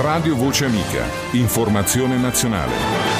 Radio Voce Amica. Informazione nazionale.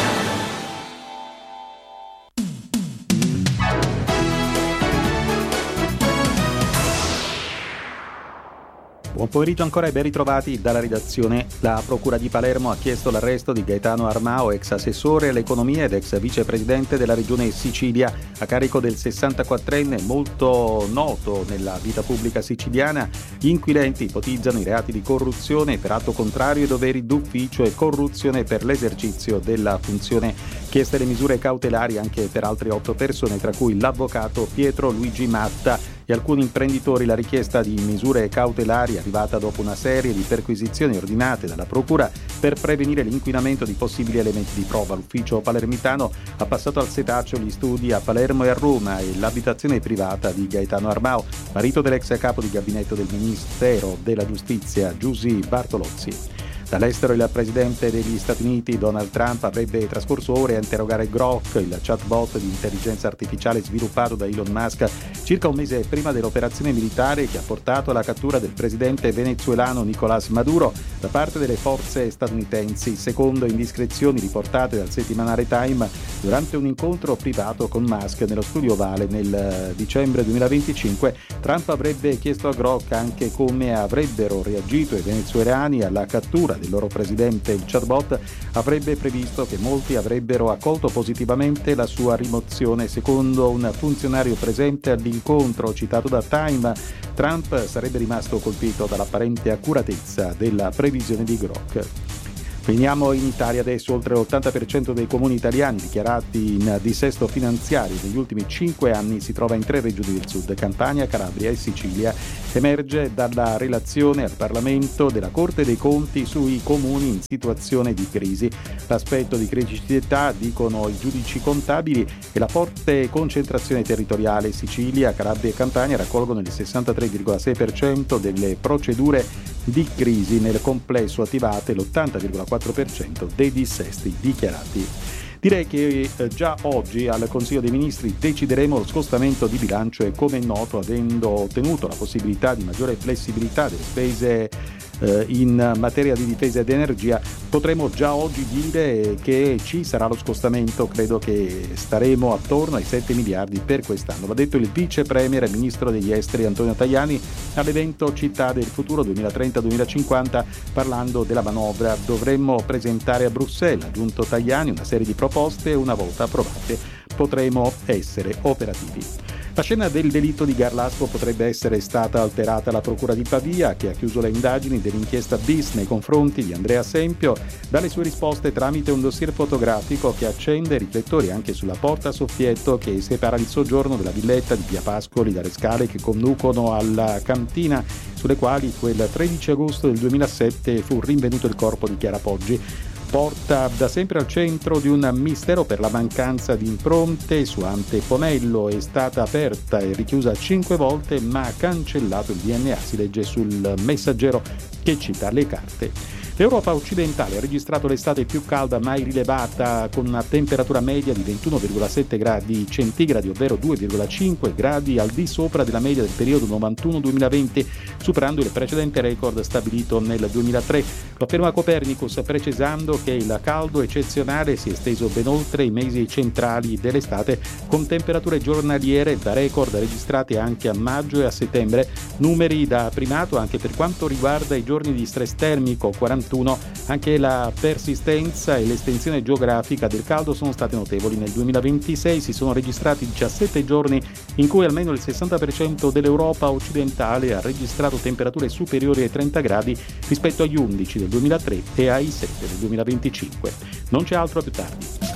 Buon pomeriggio ancora e ben ritrovati dalla redazione. La Procura di Palermo ha chiesto l'arresto di Gaetano Armao, ex assessore all'economia ed ex vicepresidente della regione Sicilia, a carico del 64enne molto noto nella vita pubblica siciliana. Gli inquirenti ipotizzano i reati di corruzione per atto contrario ai doveri d'ufficio e corruzione per l'esercizio della funzione. Chieste le misure cautelari anche per altre 8 persone, tra cui l'avvocato Pietro Luigi Matta e alcuni imprenditori. La richiesta di misure cautelari è arrivata dopo una serie di perquisizioni ordinate dalla Procura per prevenire l'inquinamento di possibili elementi di prova. L'ufficio palermitano ha passato al setaccio gli studi a Palermo e a Roma e l'abitazione privata di Gaetano Armao, marito dell'ex capo di gabinetto del Ministero della Giustizia Giusy Bartolozzi. Dall'estero il presidente degli Stati Uniti Donald Trump avrebbe trascorso ore a interrogare Grok, il chatbot di intelligenza artificiale sviluppato da Elon Musk, circa un mese prima dell'operazione militare che ha portato alla cattura del presidente venezuelano Nicolás Maduro da parte delle forze statunitensi. Secondo indiscrezioni riportate dal settimanale Time, durante un incontro privato con Musk nello studio Ovale nel dicembre 2025, Trump avrebbe chiesto a Grok anche come avrebbero reagito i venezuelani alla cattura del loro presidente. Il chatbot avrebbe previsto che molti avrebbero accolto positivamente la sua rimozione. Secondo un funzionario presente all'incontro citato da Time, Trump sarebbe rimasto colpito dall'apparente accuratezza della previsione di Grok. Veniamo in Italia adesso. Oltre l'80% dei comuni italiani dichiarati in dissesto finanziario negli ultimi 5 anni si trova in 3 regioni del sud: Campania, Calabria e Sicilia. Emerge dalla relazione al Parlamento della Corte dei Conti sui comuni in situazione di crisi. L'aspetto di criticità, dicono i giudici contabili, è la forte concentrazione territoriale. Sicilia, Calabria e Campania raccolgono il 63,6% delle procedure di crisi, nel complesso attivate l'80,4% dei dissesti dichiarati. Direi che già oggi al Consiglio dei Ministri decideremo lo scostamento di bilancio e, come è noto, avendo ottenuto la possibilità di maggiore flessibilità delle spese in materia di difesa ed energia, potremo già oggi dire che ci sarà lo scostamento. Credo che staremo attorno ai 7 miliardi per quest'anno. L'ha detto il vice premier e ministro degli esteri Antonio Tajani all'evento Città del Futuro 2030-2050, parlando della manovra. Dovremmo presentare a Bruxelles, ha aggiunto Tajani, una serie di proposte e una volta approvate potremo essere operativi. La scena del delitto di Garlasco potrebbe essere stata alterata. La Procura di Pavia, che ha chiuso le indagini dell'inchiesta bis nei confronti di Andrea Sempio, dalle sue risposte tramite un dossier fotografico che accende riflettori anche sulla porta a soffietto che separa il soggiorno della villetta di Via Pascoli dalle scale che conducono alla cantina, sulle quali quel 13 agosto del 2007 fu rinvenuto il corpo di Chiara Poggi. Porta da sempre al centro di un mistero per la mancanza di impronte. Su Ante Ponello è stata aperta e richiusa 5 volte, ma ha cancellato il DNA, si legge sul Messaggero che cita le carte. L'Europa occidentale ha registrato l'estate più calda mai rilevata, con una temperatura media di 21,7 gradi centigradi, ovvero 2,5 gradi al di sopra della media del periodo 91-2020, superando il precedente record stabilito nel 2003. Lo afferma Copernicus, precisando che il caldo eccezionale si è esteso ben oltre i mesi centrali dell'estate, con temperature giornaliere da record registrate anche a maggio e a settembre, numeri da primato anche per quanto riguarda i giorni di stress termico, 41. Anche la persistenza e l'estensione geografica del caldo sono state notevoli. Nel 2026 si sono registrati 17 giorni in cui almeno il 60% dell'Europa occidentale ha registrato temperature superiori ai 30 gradi rispetto agli 11 del 2003 e ai 7 del 2025. Non c'è altro, a più tardi.